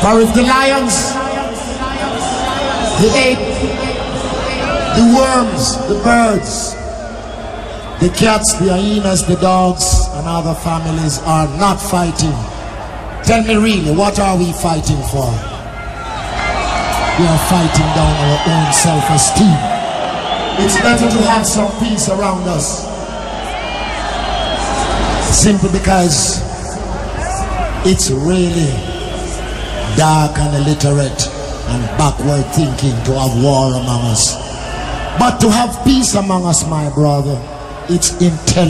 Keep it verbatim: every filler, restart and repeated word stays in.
For if the lions, the ape, the worms, the birds, the cats, the hyenas, the dogs, and other families are not fighting, tell me really, what are we fighting for? We are fighting down our own self-esteem. It's better to have some peace around us, simply because it's really dark and illiterate and backward thinking to have war among us. But to have peace among us, my brother, it's intelligent.